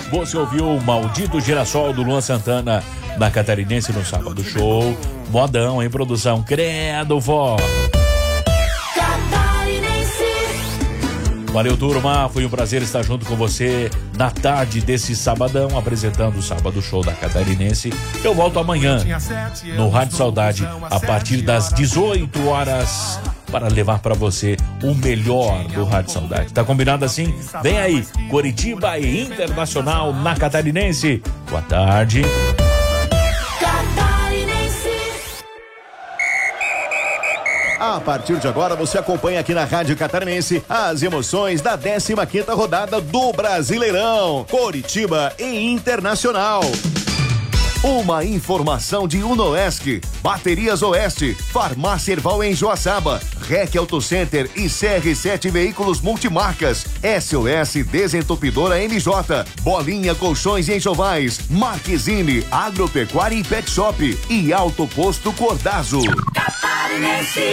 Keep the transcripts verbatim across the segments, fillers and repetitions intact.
Você ouviu o Maldito Girassol do Luan Santana na Catarinense no sábado show. Modão, em produção. Credo, vó. Valeu, turma, foi um prazer estar junto com você na tarde desse sabadão, apresentando o Sábado Show da Catarinense. Eu volto amanhã no Rádio Saudade a partir das dezoito horas para levar para você o melhor do Rádio Saudade. Tá combinado assim? Vem aí, Coritiba e Internacional na Catarinense. Boa tarde. A partir de agora você acompanha aqui na Rádio Catarinense as emoções da décima quinta rodada do Brasileirão, Coritiba e Internacional. Uma informação de Unoesc, Baterias Oeste, Farmácia Erval em Joaçaba, Rec Auto Center e C R sete Veículos Multimarcas, S O S Desentupidora M J, Bolinha Colchões e Enxovais, Marquezine, Agropecuária e Pet Shop e Alto Posto Cordazo. Catarinense.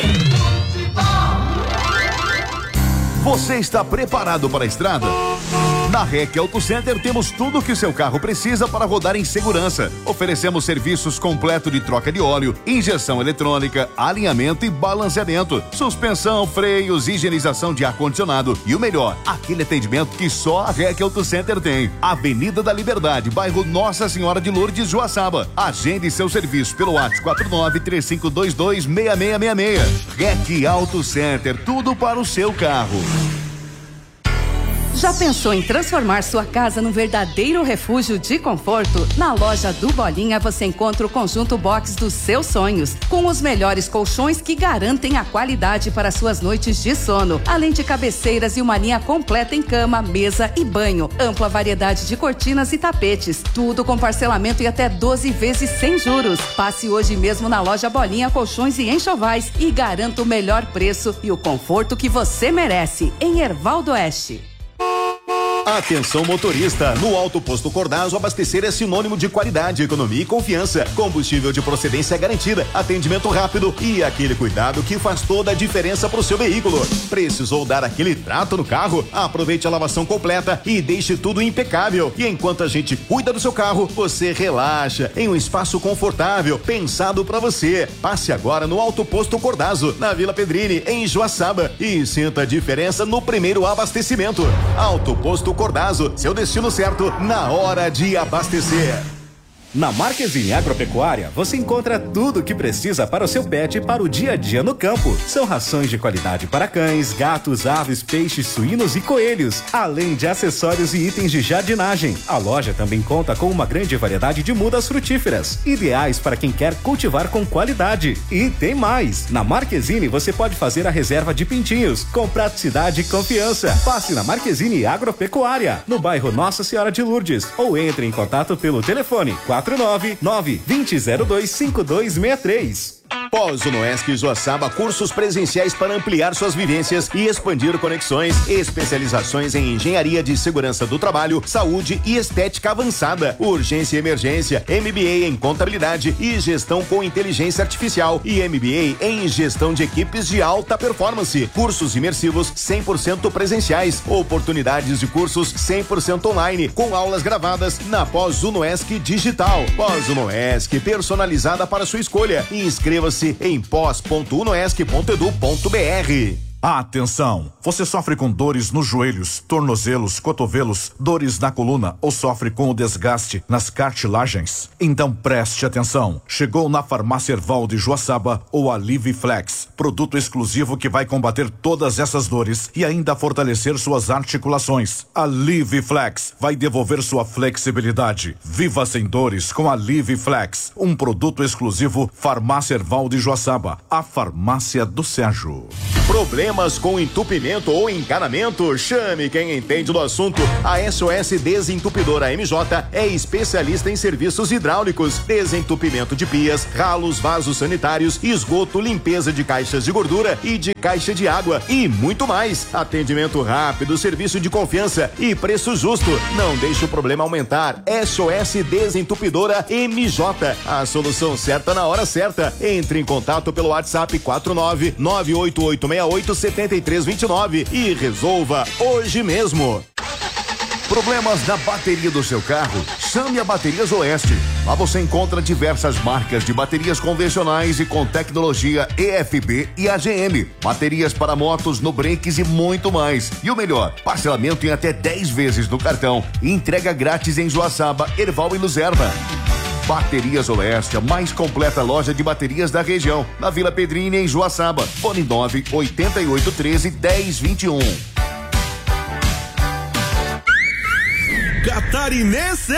Você está preparado para a estrada? Na Rec Auto Center temos tudo o que seu carro precisa para rodar em segurança. Oferecemos serviços completos de troca de óleo, injeção eletrônica, alinhamento e balanceamento, suspensão, freios, higienização de ar-condicionado e o melhor, aquele atendimento que só a Rec Auto Center tem. Avenida da Liberdade, bairro Nossa Senhora de Lourdes, Joaçaba. Agende seu serviço pelo WhatsApp quatro nove três cinco dois dois seis seis seis seis. Rec Auto Center, tudo para o seu carro. Já pensou em transformar sua casa num verdadeiro refúgio de conforto? Na loja do Bolinha você encontra o conjunto box dos seus sonhos, com os melhores colchões que garantem a qualidade para suas noites de sono, além de cabeceiras e uma linha completa em cama, mesa e banho, ampla variedade de cortinas e tapetes, tudo com parcelamento em até doze vezes sem juros. Passe hoje mesmo na loja Bolinha Colchões e Enxovais e garanta o melhor preço e o conforto que você merece, em Erval do Oeste. Atenção motorista, no Alto Posto Cordazo abastecer é sinônimo de qualidade, economia e confiança, combustível de procedência garantida, atendimento rápido e aquele cuidado que faz toda a diferença para o seu veículo. Precisou dar aquele trato no carro? Aproveite a lavação completa e deixe tudo impecável. E enquanto a gente cuida do seu carro, você relaxa em um espaço confortável, pensado para você. Passe agora no Alto Posto Cordazo, na Vila Pedrini, em Joaçaba, e sinta a diferença no primeiro abastecimento. Alto Posto Cordazo, seu destino certo na hora de abastecer. Na Marquezine Agropecuária, você encontra tudo o que precisa para o seu pet para o dia a dia no campo. São rações de qualidade para cães, gatos, aves, peixes, suínos e coelhos, além de acessórios e itens de jardinagem. A loja também conta com uma grande variedade de mudas frutíferas, ideais para quem quer cultivar com qualidade. E tem mais! Na Marquezine você pode fazer a reserva de pintinhos, com praticidade e confiança. Passe na Marquezine Agropecuária, no bairro Nossa Senhora de Lourdes, ou entre em contato pelo telefone quatro nove nove dois zero dois cinco dois seis três. Pós-Unoesc Joaçaba, cursos presenciais para ampliar suas vivências e expandir conexões, especializações em engenharia de segurança do trabalho, saúde e estética avançada, urgência e emergência, M B A em contabilidade e gestão com inteligência artificial e M B A em gestão de equipes de alta performance, cursos imersivos cem por cento presenciais, oportunidades de cursos cem por cento online, com aulas gravadas na Pós-Unoesc Digital. Pós-Unoesc, personalizada para sua escolha. Inscreva-se em pós ponto unoesc ponto edu ponto br. Atenção! Você sofre com dores nos joelhos, tornozelos, cotovelos, dores na coluna ou sofre com o desgaste nas cartilagens? Então preste atenção. Chegou na Farmácia Erval de Joaçaba o Aliviflex, produto exclusivo que vai combater todas essas dores e ainda fortalecer suas articulações. Aliviflex vai devolver sua flexibilidade. Viva sem dores com Aliviflex, um produto exclusivo Farmácia Erval de Joaçaba, a farmácia do Sérgio. Problemas com entupimento ou encanamento? Chame quem entende do assunto. A S O S Desentupidora M J é especialista em serviços hidráulicos, desentupimento de pias, ralos, vasos sanitários, esgoto, limpeza de caixas de gordura e de caixa de água e muito mais. Atendimento rápido, serviço de confiança e preço justo. Não deixe o problema aumentar. S O S Desentupidora M J, a solução certa na hora certa. Entre em contato pelo WhatsApp quatro nove nove oito oito seis oito sete três dois nove e resolva hoje mesmo. Problemas na bateria do seu carro? Chame a Baterias Oeste. Lá você encontra diversas marcas de baterias convencionais e com tecnologia E F B e A G M. Baterias para motos, no brakes e muito mais. E o melhor, parcelamento em até dez vezes no cartão e entrega grátis em Joaçaba, Erval e Luzerna. Baterias Oeste, a mais completa loja de baterias da região. Na Vila Pedrini, em Joaçaba. Fone nove oito oito um três, um zero dois um. Catarinense.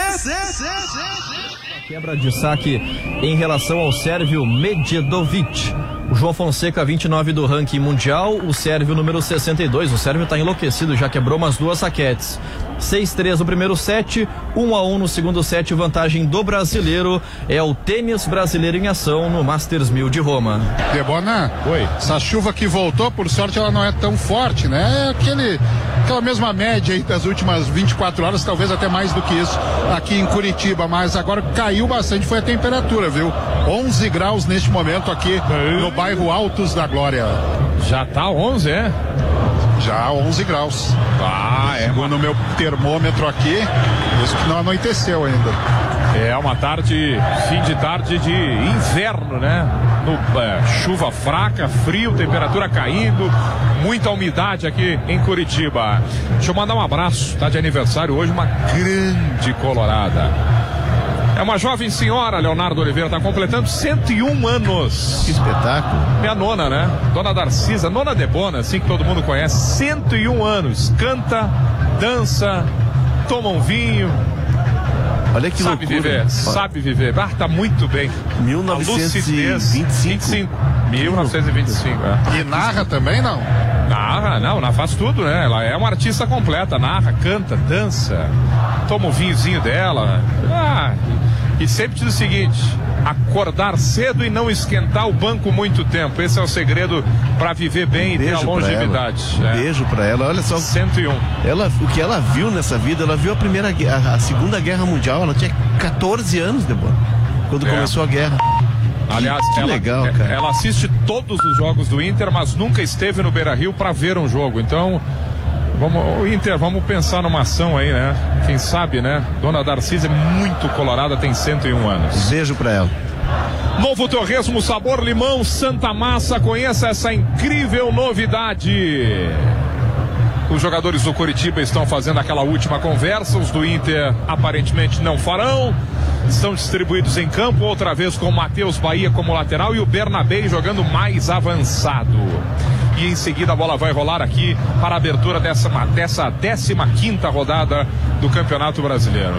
Quebra de saque em relação ao sérvio Medjedovic. O João Fonseca, vinte e nove do ranking mundial, o sérvio número sessenta e dois. O sérvio está enlouquecido, já quebrou umas duas raquetes. seis a três no primeiro set, um a um no segundo set. Vantagem do brasileiro. É o tênis brasileiro em ação no Masters mil de Roma. Debona, oi. Essa chuva que voltou, por sorte, ela não é tão forte, né? É aquele, aquela mesma média aí das últimas vinte e quatro horas, talvez até mais do que isso aqui em Curitiba. Mas agora caiu bastante, foi a temperatura, viu? onze graus neste momento aqui no bairro Altos da Glória. Já tá onze, é? Já onze graus. Ah, é. Segundo o meu termômetro aqui, isso que não anoiteceu ainda. É uma tarde, fim de tarde de inverno, né? No, é, chuva fraca, frio, temperatura caindo, muita umidade aqui em Curitiba. Deixa eu mandar um abraço, tá de aniversário hoje, uma grande colorada. É uma jovem senhora, Leonardo Oliveira, está completando cento e um anos. Que espetáculo. Minha nona, né? Dona Darcisa, nona Debona, assim que todo mundo conhece. cento e um anos. Canta, dança, toma um vinho. Olha que sabe loucura. Viver, sabe viver. Ah, tá muito bem. mil novecentos e vinte e cinco. mil novecentos e vinte e cinco, é. E narra também, não? Narra, não, ela faz tudo, né? Ela é uma artista completa, narra, canta, dança, toma o vinhozinho dela. Ah, e sempre diz o seguinte: acordar cedo e não esquentar o banco muito tempo. Esse é o segredo para viver bem um e ter a longevidade. Um é. beijo pra ela. Olha só. cento e um. Ela, o que ela viu nessa vida, ela viu a primeira guerra, a Segunda Guerra Mundial. Ela tinha catorze anos, Debora, quando é. começou a guerra. Aliás, que, que ela, legal, cara. Ela assiste todos os jogos do Inter, mas nunca esteve no Beira-Rio para ver um jogo. Então, vamos, o Inter, vamos pensar numa ação aí, né? Quem sabe, né? Dona Darcisa é muito colorada, tem cento e um anos. Beijo pra ela. Novo Torresmo Sabor Limão Santa Massa, conheça essa incrível novidade. Os jogadores do Coritiba estão fazendo aquela última conversa, os do Inter aparentemente não farão. Estão distribuídos em campo, outra vez com o Matheus Bahia como lateral e o Bernabé jogando mais avançado. E em seguida a bola vai rolar aqui para a abertura dessa, dessa décima quinta rodada do Campeonato Brasileiro.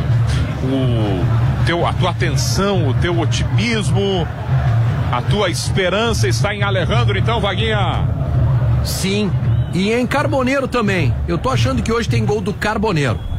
O teu, a tua atenção, o teu otimismo, a tua esperança está em Alejandro, então, Vaguinha? Sim, e em Carboneiro também. Eu tô achando que hoje tem gol do Carboneiro.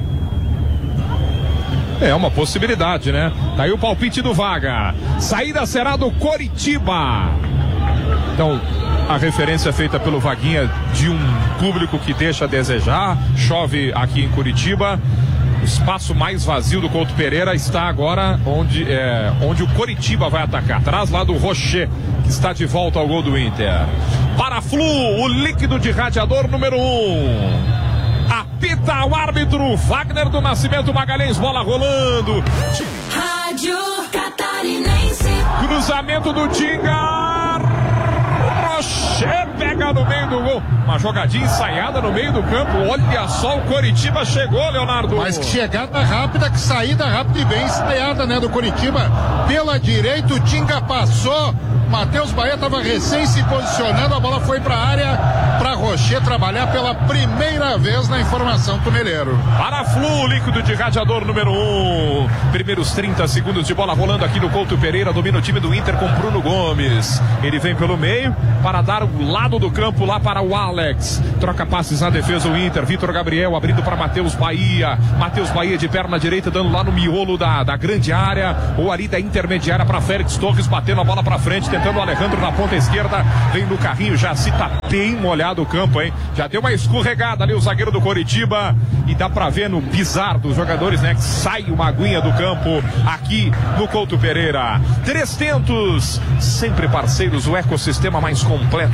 É uma possibilidade, né? Tá aí o palpite do Vaga. Saída será do Coritiba. Então, a referência é feita pelo Vaguinha de um público que deixa a desejar. Chove aqui em Curitiba. O espaço mais vazio do Couto Pereira está agora onde, é, onde o Coritiba vai atacar. Atrás lá do Rocher, que está de volta ao gol do Inter. Para Flu, o líquido de radiador número um. Apita o árbitro Wagner do Nascimento Magalhães, bola rolando. Rádio Catarinense. Cruzamento do Tinga. Rocher pega no meio do gol. Uma jogadinha ensaiada no meio do campo. Olha só, o Coritiba chegou, Leonardo. Mas que chegada rápida, que saída rápida e bem ensaiada, né, do Coritiba. Pela direita, o Tinga passou. Matheus Bahia estava recém se posicionando, a bola foi para a área para Rocher trabalhar pela primeira vez na informação Tumeleiro. Para Flu, líquido de radiador número um. Primeiros trinta segundos de bola rolando aqui no Couto Pereira, domina o time do Inter com Bruno Gomes. Ele vem pelo meio para dar o lado do campo lá para o Alex. Troca passes na defesa o Inter. Vitor Gabriel abrindo para Matheus Bahia. Matheus Bahia de perna direita dando lá no miolo da, da grande área ou ali da intermediária para Félix Torres batendo a bola para frente, tentando o Alejandro na ponta esquerda, vem no carrinho, já se tá bem molhado o campo, hein? Já deu uma escorregada ali o zagueiro do Coritiba e dá pra ver no pisar dos jogadores, né? Que sai uma aguinha do campo aqui no Couto Pereira. Três tentos, sempre parceiros, o ecossistema mais completo do agronegócio.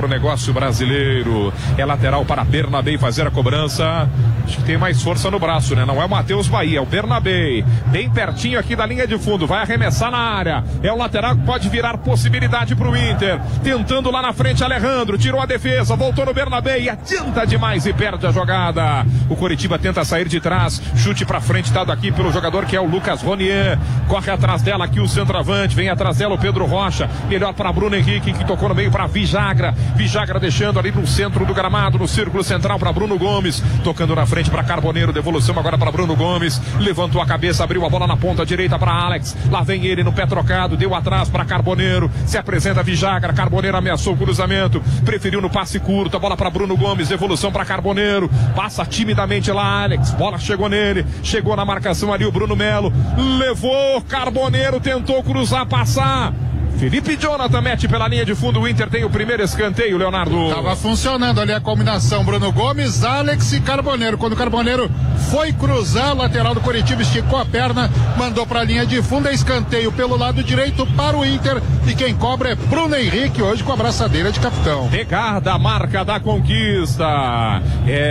agronegócio brasileiro. É lateral para Bernabé fazer a cobrança. Acho que tem mais força no braço, né? Não é o Matheus Bahia, é o Bernabé. Bem pertinho aqui da linha de fundo. Vai arremessar na área. É o lateral que pode virar possibilidade para o Inter. Tentando lá na frente, Alejandro. Tirou a defesa, voltou no Bernabé e adianta demais e perde a jogada. O Coritiba tenta sair de trás. Chute para frente, dado aqui pelo jogador que é o Lucas Ronier. Corre atrás dela aqui o centroavante. Vem atrás dela o Pedro Rocha. Melhor para Bruno Henrique, que tocou no meio para Vijagra. Vijagra deixando ali no centro do gramado, no círculo central para Bruno Gomes. Tocando na frente para Carboneiro. Devolução agora para Bruno Gomes. Levantou a cabeça, abriu a bola na ponta direita para Alex. Lá vem ele no pé trocado. Deu atrás para Carboneiro. Se apresenta Vijagra. Carboneiro ameaçou o cruzamento. Preferiu no passe curto. A bola para Bruno Gomes. Devolução para Carboneiro. Passa timidamente lá Alex. Bola chegou nele. Chegou na marcação ali o Bruno Melo. Levou. Carboneiro tentou cruzar, passar. Felipe Jonathan mete pela linha de fundo. O Inter tem o primeiro escanteio, Leonardo. Tava funcionando ali a combinação Bruno Gomes, Alex e Carboneiro. Quando o Carboneiro foi cruzar, o lateral do Coritiba esticou a perna, mandou pra linha de fundo. É escanteio pelo lado direito para o Inter. E quem cobra é Bruno Henrique, hoje com a braçadeira de capitão. Pegada, marca da conquista.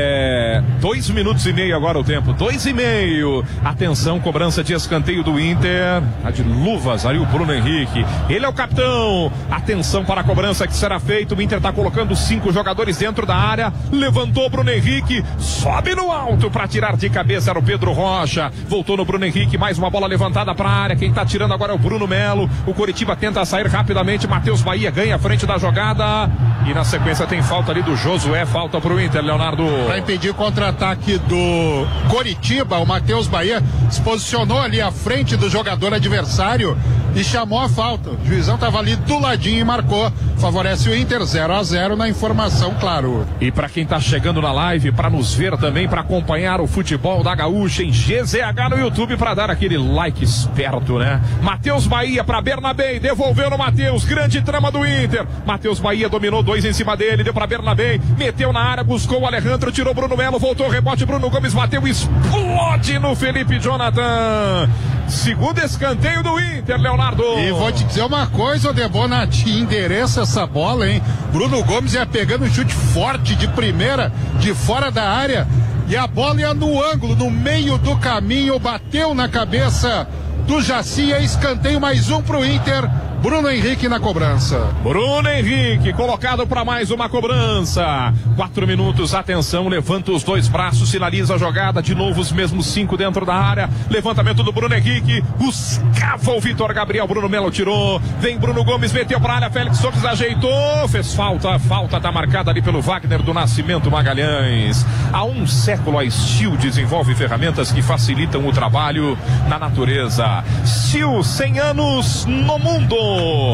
É dois minutos e meio agora o tempo. Dois e meio. Atenção, cobrança de escanteio do Inter. Tá de luvas ali o Bruno Henrique. Ele é o capitão. Atenção para a cobrança que será feita. O Inter está colocando cinco jogadores dentro da área. Levantou Bruno Henrique. Sobe no alto para tirar de cabeça. Era o Pedro Rocha. Voltou no Bruno Henrique. Mais uma bola levantada para a área. Quem está tirando agora é o Bruno Melo. O Coritiba tenta sair rapidamente. Matheus Bahia ganha a frente da jogada. E na sequência tem falta ali do Josué. Falta para o Inter, Leonardo. Para impedir o contra-ataque do Coritiba, o Matheus Bahia se posicionou ali à frente do jogador adversário e chamou a falta. O juizão estava ali do ladinho e marcou. Favorece o Inter, zero a zero na informação, claro. E para quem tá chegando na live, para nos ver também, para acompanhar o futebol da Gaúcha em G Z H no YouTube, para dar aquele like esperto, né? Matheus Bahia para Bernabé, devolveu no Matheus, grande trama do Inter. Matheus Bahia dominou dois em cima dele, deu para Bernabé, meteu na área, buscou o Alejandro, tirou Bruno Melo, voltou, rebote, Bruno Gomes bateu, explode no Felipe Jonathan. Segundo escanteio do Inter, Leonardo. E vou te dizer uma coisa, o Debonati endereça essa bola, hein? Bruno Gomes ia pegando um chute forte de primeira, de fora da área, e a bola ia no ângulo, no meio do caminho, bateu na cabeça do Jaci, é escanteio, mais um pro Inter. Bruno Henrique na cobrança. Bruno Henrique colocado para mais uma cobrança. Quatro minutos, atenção, levanta os dois braços, sinaliza a jogada, de novo os mesmos cinco dentro da área. Levantamento do Bruno Henrique, buscava o Vitor Gabriel, Bruno Melo tirou, vem Bruno Gomes, meteu para a área, Félix Torres ajeitou, fez falta, falta tá marcada ali pelo Wagner do Nascimento Magalhães. Há um século a Steel desenvolve ferramentas que facilitam o trabalho na natureza. Steel, cem anos no mundo.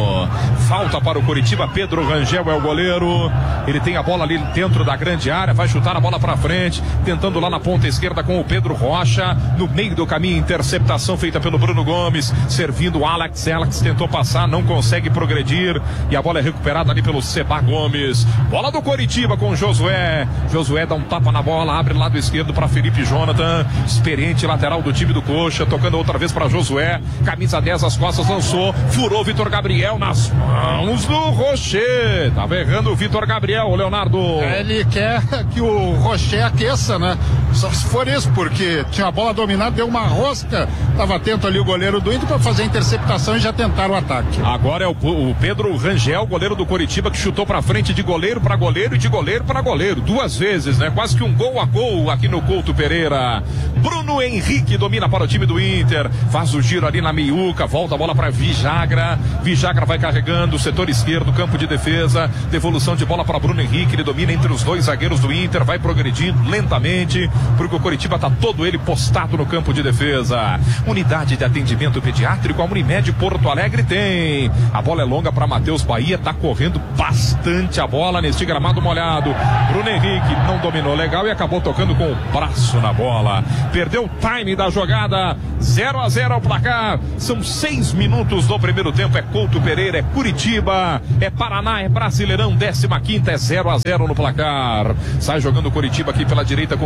Falta para o Coritiba, Pedro Rangel é o goleiro, ele tem a bola ali dentro da grande área, vai chutar a bola para frente, tentando lá na ponta esquerda com o Pedro Rocha, no meio do caminho, interceptação feita pelo Bruno Gomes, servindo o Alex, Alex tentou passar, não consegue progredir, e a bola é recuperada ali pelo Seba Gomes. Bola do Coritiba com o Josué, Josué dá um tapa na bola, abre lado esquerdo para Felipe Jonathan, experiente lateral do time do Coxa, tocando outra vez para Josué, camisa dez às costas, lançou, furou Vitor Gabriel nas mãos do Rocher. Tava errando o Vitor Gabriel, o Leonardo. Ele quer que o Rocher aqueça, né? Só se for isso, porque tinha a bola dominada, deu uma rosca. Tava atento ali o goleiro do Inter para fazer a interceptação e já tentaram o ataque. Agora é o, o Pedro Rangel, goleiro do Coritiba, que chutou para frente de goleiro para goleiro e de goleiro para goleiro. Duas vezes, né? Quase que um gol a gol aqui no Couto Pereira. Bruno Henrique domina para o time do Inter. Faz o giro ali na meiuca, volta a bola para Vijagra. Vijagra vai carregando o setor esquerdo, campo de defesa, devolução de bola para Bruno Henrique, ele domina entre os dois zagueiros do Inter, vai progredindo lentamente, porque o Coritiba está todo ele postado no campo de defesa. Unidade de atendimento pediátrico, a Unimed Porto Alegre tem. A bola é longa para Matheus Bahia, tá correndo bastante a bola neste gramado molhado. Bruno Henrique não dominou legal e acabou tocando com o braço na bola. Perdeu o time da jogada, zero a zero ao placar. São seis minutos do primeiro tempo. É Couto Pereira, é Curitiba, é Paraná, é Brasileirão, décima quinta, é zero a zero no placar. Sai jogando o Curitiba aqui pela direita com o Tinga.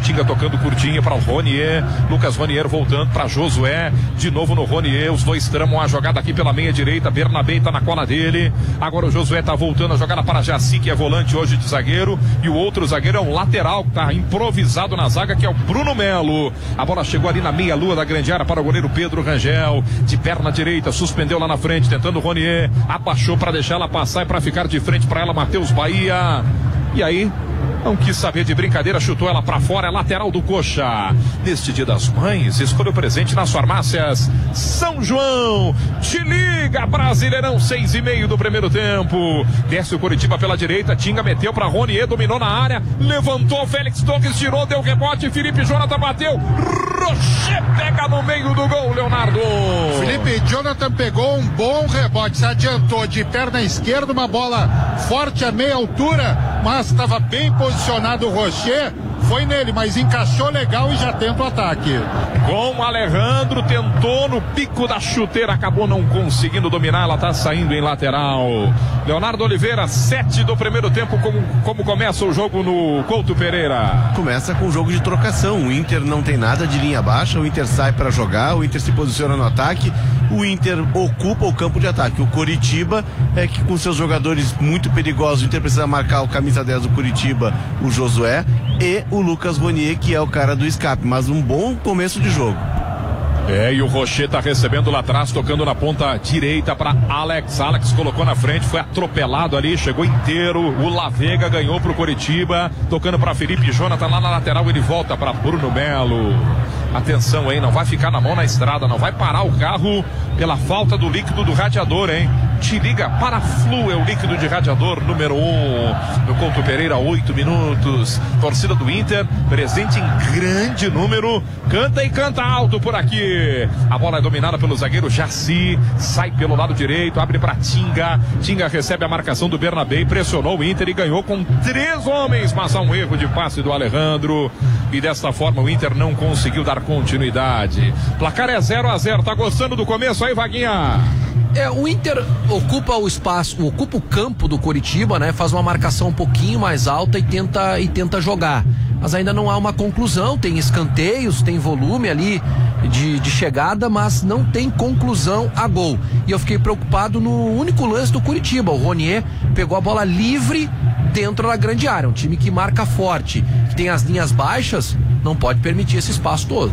Tinga tocando curtinha para o Ronier. Lucas Ronier voltando para Josué. De novo no Ronier. Os dois tramam a jogada aqui pela meia direita. Bernabé tá na cola dele. Agora o Josué tá voltando a jogada para Jaci, que é volante hoje de zagueiro. E o outro zagueiro é um lateral que tá improvisado na zaga, que é o Bruno Melo. A bola chegou ali na meia-lua da grande área para o goleiro Pedro Rangel. De perna direita, suspendeu lá na frente, tentando o Ronier. Abaixou para deixar ela passar e para ficar de frente para ela, Matheus Bahia. E aí, não quis saber de brincadeira, chutou ela pra fora, é lateral do Coxa. Neste Dia das Mães, escolha o presente nas farmácias São João. Te liga, Brasileirão, seis e meio do primeiro tempo. Desce o Coritiba pela direita, Tinga meteu pra Ronier, dominou na área, levantou, Félix Torres tirou, deu rebote, Felipe Jonathan bateu, Rocher pega no meio do gol, Leonardo. Felipe Jonathan pegou um bom rebote, se adiantou de perna esquerda, uma bola forte a meia altura, mas estava bem posicionado o Rocher, foi nele, mas encaixou legal e já tenta o ataque. Com o Alejandro, tentou no pico da chuteira, acabou não conseguindo dominar, ela tá saindo em lateral. Leonardo Oliveira, sete do primeiro tempo, como, como começa o jogo no Couto Pereira? Começa com o jogo de trocação, o Inter não tem nada de linha baixa, o Inter sai para jogar, o Inter se posiciona no ataque, o Inter ocupa o campo de ataque. O Coritiba é que com seus jogadores muito perigosos, o Inter precisa marcar o camisa dez do Coritiba, o Josué, e o Lucas Ronier, que é o cara do escape, mas um bom começo de jogo. É, e o Rocher tá recebendo lá atrás, tocando na ponta direita para Alex. Alex colocou na frente, foi atropelado ali, chegou inteiro. O Lavega ganhou pro Coritiba, tocando para Felipe Jonathan lá na lateral, ele volta para Bruno Melo. Atenção aí, não vai ficar na mão na estrada, não vai parar o carro pela falta do líquido do radiador, hein? Te liga, Paraflu é o líquido de radiador número um. No Couto Pereira, oito minutos. Torcida do Inter, presente em grande número. Canta e canta alto por aqui. A bola é dominada pelo zagueiro Jaci. Sai pelo lado direito, abre para Tinga. Tinga recebe a marcação do Bernabé, pressionou o Inter e ganhou com três homens, mas há um erro de passe do Alejandro. E desta forma o Inter não conseguiu dar continuidade. Placar é zero a zero. Tá gostando do começo aí, Vaguinha? É, o Inter ocupa o espaço, ocupa o campo do Coritiba, né? Faz uma marcação um pouquinho mais alta e tenta, e tenta jogar. Mas ainda não há uma conclusão, tem escanteios, tem volume ali de, de chegada, mas não tem conclusão a gol. E eu fiquei preocupado no único lance do Coritiba. O Ronier pegou a bola livre dentro da grande área. Um time que marca forte, que tem as linhas baixas, não pode permitir esse espaço todo.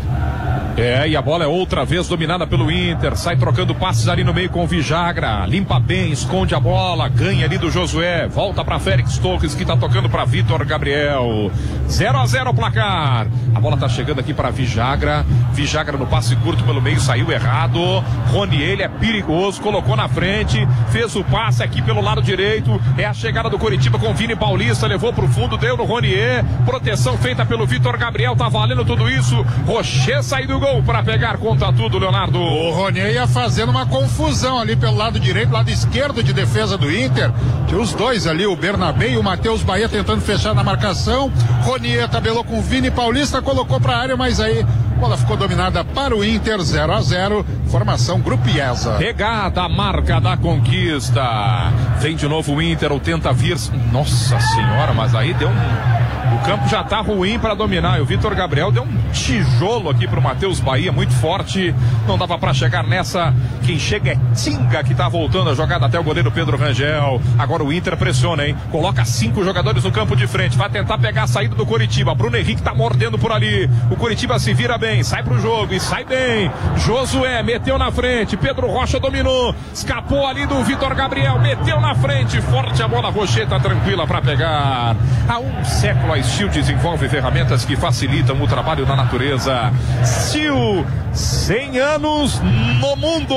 É, e a bola é outra vez dominada pelo Inter, sai trocando passes ali no meio com o Vijagra, limpa bem, esconde a bola, ganha ali do Josué, volta para Félix Torres, que tá tocando para Vitor Gabriel. zero a zero o placar. A bola tá chegando aqui para Vijagra, Vijagra no passe curto pelo meio, saiu errado. Ronier, ele é perigoso, colocou na frente, fez o passe aqui pelo lado direito, é a chegada do Coritiba com o Vini Paulista, levou pro fundo, deu no Ronier, proteção feita pelo Vitor Gabriel, tá valendo tudo isso. Rocher sai do gol para pegar conta tudo, Leonardo. O Ronier ia fazendo uma confusão ali pelo lado direito, lado esquerdo de defesa do Inter. Tinha os dois ali, o Bernabé e o Matheus Bahia tentando fechar na marcação. Ronier tabelou com o Vini Paulista, colocou para a área, mas aí a bola ficou dominada para o Inter, zero a zero. Formação Grupo IESA. Regada a marca da conquista. Vem de novo o Inter, ou tenta vir. Nossa senhora, mas aí deu um... O campo já tá ruim para dominar. E o Vitor Gabriel deu um tijolo aqui pro Matheus Bahia, muito forte. Não dava para chegar nessa. Quem chega é Tinga, que tá voltando a jogada até o goleiro Pedro Rangel. Agora o Inter pressiona, hein? Coloca cinco jogadores no campo de frente. Vai tentar pegar a saída do Coritiba. Bruno Henrique tá mordendo por ali. O Coritiba se vira bem, sai pro jogo e sai bem. Josué meteu na frente. Pedro Rocha dominou. Escapou ali do Vitor Gabriel. Meteu na frente. Forte a bola. Rocher tá tranquila para pegar. Há um século a Steel desenvolve ferramentas que facilitam o trabalho na natureza. Steel, cem anos no mundo.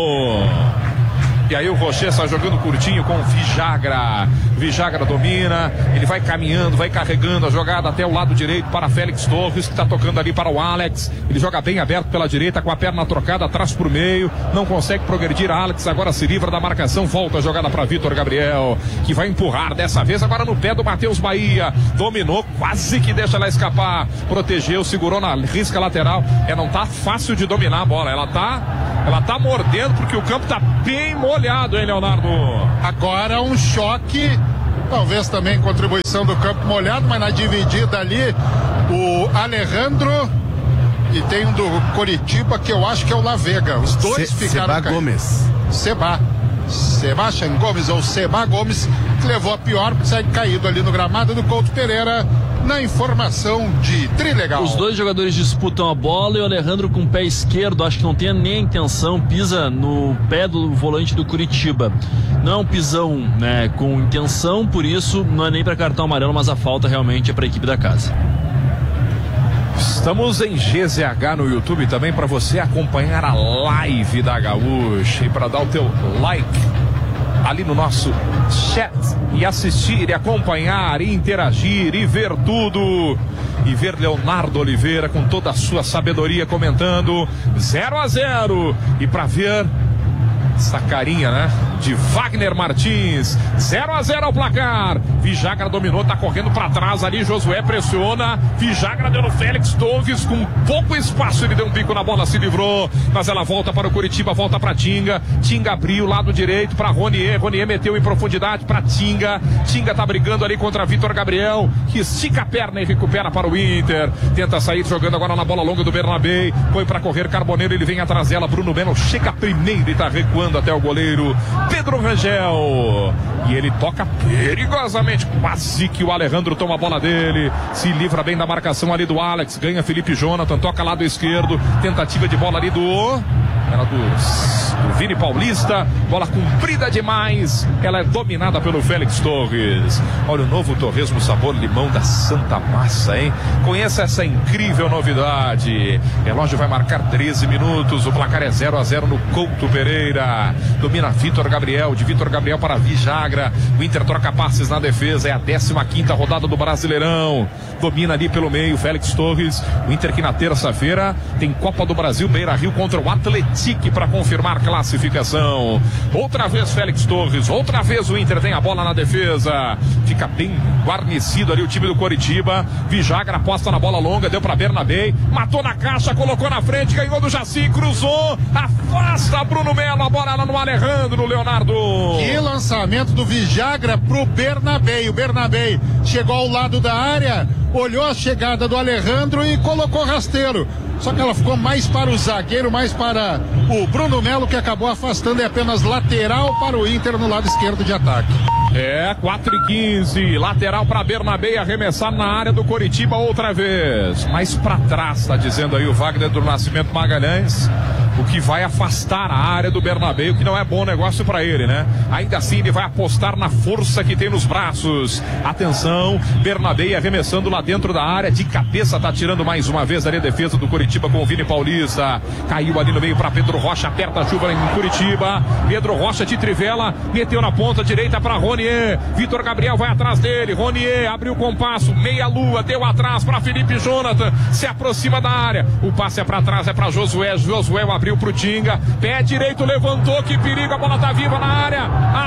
E aí o Rocher está jogando curtinho com o Vijagra. Vijagra domina, ele vai caminhando, vai carregando a jogada até o lado direito para Félix Torres, que está tocando ali para o Alex. Ele joga bem aberto pela direita, com a perna trocada atrás por meio, não consegue progredir. Alex agora se livra da marcação, volta a jogada para Vitor Gabriel, que vai empurrar dessa vez agora no pé do Matheus Bahia. Dominou, quase que deixa ela escapar, protegeu, segurou na risca lateral. É, não tá fácil de dominar a bola, ela tá, ela tá mordendo porque o campo tá bem molhado, hein, Leonardo? Agora um choque, talvez também contribuição do campo molhado, mas na dividida ali, o Alejandro e tem um do Coritiba que eu acho que é o La Vega. Os dois Se, ficaram Seba Gomes. Seba. Sebastian Gomes ou Seba Gomes, que levou a pior, segue caído ali no gramado do Couto Pereira. Na informação de Trilegal. Os dois jogadores disputam a bola e o Alejandro com o pé esquerdo, acho que não tem nem a intenção, pisa no pé do volante do Curitiba. Não é um pisão, né, com intenção, por isso não é nem para cartão amarelo, mas a falta realmente é para a equipe da casa. Estamos em G Z H no YouTube também para você acompanhar a live da Gaúcha e para dar o teu like ali no nosso chat e assistir e acompanhar e interagir e ver tudo e ver Leonardo Oliveira com toda a sua sabedoria comentando zero a zero e para ver essa carinha, né, de Wagner Martins, zero a zero ao placar. Vijagra dominou, tá correndo para trás ali, Josué pressiona, Vijagra deu no Félix Torres com pouco espaço, ele deu um bico na bola, se livrou, mas ela volta para o Curitiba, volta para Tinga, Tinga abriu lado direito para Ronier, Ronier meteu em profundidade para Tinga, Tinga tá brigando ali contra Vitor Gabriel, que estica a perna e recupera para o Inter, tenta sair jogando agora na bola longa do Bernabé, foi para correr Carboneiro, ele vem atrás dela, Bruno Melo chega primeiro e tá recuando até o goleiro Pedro Rangel e ele toca perigosamente, quase que o Alejandro toma a bola dele, se livra bem da marcação ali do Alex, ganha Felipe Jonathan, toca lado esquerdo, tentativa de bola ali do era do, do Vini Paulista, bola comprida demais, ela é dominada pelo Félix Torres. Olha o novo torresmo sabor limão da Santa Massa, hein? Conheça essa incrível novidade. Relógio vai marcar treze minutos, o placar é zero a zero no Couto Pereira. Domina Vitor Gabriel, de Vitor Gabriel para Vijagra, o Inter troca passes na defesa, é a décima quinta rodada do Brasileirão. Domina ali pelo meio Félix Torres, o Inter que na terça-feira tem Copa do Brasil Beira-Rio contra o Atlético para confirmar classificação. Outra vez Félix Torres, outra vez o Inter tem a bola na defesa, fica bem guarnecido ali o time do Coritiba. Vijagra aposta na bola longa, deu para Bernabé, matou na caixa, colocou na frente, ganhou do Jaci, cruzou, afasta Bruno Melo, a bola lá no Alejandro, Leonardo. Que lançamento do Vijagra pro Bernabé, o Bernabé chegou ao lado da área, olhou a chegada do Alejandro e colocou rasteiro. Só que ela ficou mais para o zagueiro, mais para o Bruno Melo, que acabou afastando, é apenas lateral para o Inter no lado esquerdo de ataque. É, quatro e quinze, lateral para Bernabé, arremessar na área do Coritiba outra vez. Mais para trás, tá dizendo aí o Wagner do Nascimento Magalhães, o que vai afastar a área do Bernabé, o que não é bom negócio para ele, né? Ainda assim ele vai apostar na força que tem nos braços. Atenção, Bernabé arremessando lá dentro da área, de cabeça tá tirando mais uma vez ali a defesa do Coritiba com o Vini Paulista. Caiu ali no meio para Pedro Rocha, aperta a chuva em Curitiba. Pedro Rocha de trivela, meteu na ponta direita para Ronier. Vitor Gabriel vai atrás dele. Ronier abriu o compasso, meia lua, deu atrás para Felipe Jonathan, se aproxima da área. O passe é para trás, é para Josué. Josué abriu pro Tinga, pé direito levantou, que perigo, a bola tá viva na área.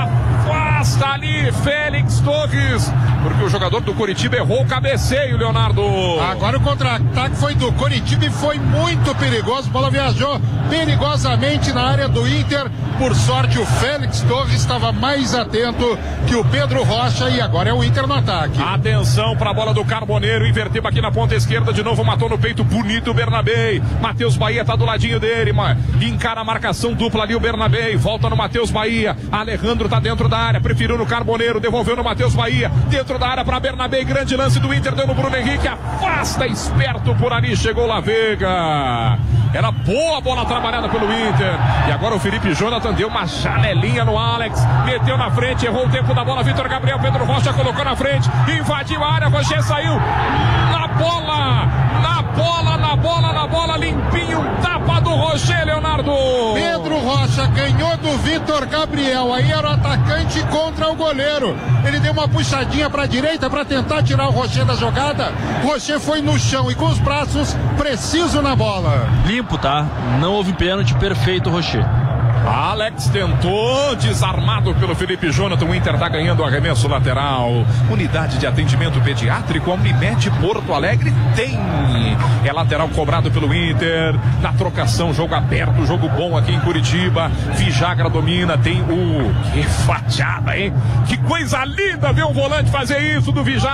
Afasta ali Félix Torres, porque o jogador do Coritiba errou o cabeceio, Leonardo. Agora o contra-ataque foi do Coritiba e foi muito perigoso. A bola viajou perigosamente na área do Inter. Por sorte, o Félix Torres estava mais atento que o Pedro Rocha e agora é o Inter no ataque. Atenção para a bola do Carboneiro, inverteu aqui na ponta esquerda de novo, matou no peito bonito o Bernabé. Matheus Bahia tá do ladinho dele, encara a marcação dupla ali o Bernabé, volta no Matheus Bahia. Alejandro tá dentro da área, preferiu no Carboneiro, devolveu no Matheus Bahia, dentro da área para Bernabé, grande lance do Inter, deu no Bruno Henrique, afasta, esperto por ali, chegou La Vega. Era boa a bola trabalhada pelo Inter. E agora o Felipe Jonathan deu uma janelinha no Alex, meteu na frente, errou o tempo da bola. Vitor Gabriel, Pedro Rocha colocou na frente, invadiu a área, Rocher saiu na bola, na bola, na bola, na bola, limpinho, tapa do Rocher, Leonardo. Pedro Rocha ganhou do Vitor Gabriel, aí era o atacante contra o goleiro. Ele deu uma puxadinha para a direita para tentar tirar o Rocher da jogada. Rocher foi no chão e com os braços preciso na bola. Limpo, tá? Não houve pênalti, perfeito, Rocher. Alex tentou, desarmado pelo Felipe Jonathan, o Inter tá ganhando o arremesso lateral. Unidade de atendimento pediátrico, a Unimed Porto Alegre tem. É lateral cobrado pelo Inter, na trocação, jogo aberto, jogo bom aqui em Curitiba. Vijagra domina, tem o... Que fatiada, hein? Que coisa linda ver um volante fazer isso do Vijagra.